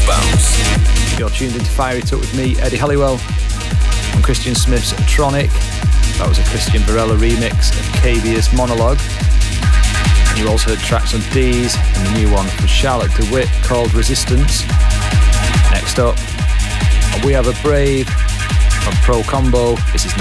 Bounce. You're tuned into Fire It Up with me, Eddie Halliwell, on Christian Smith's Tronic. That was a Christian Varela remix of Cavia's Monologue. And you also heard tracks on D's and the new one from Charlotte DeWitt called Resistance. Next up, we have a Brave from Pro Combo. This is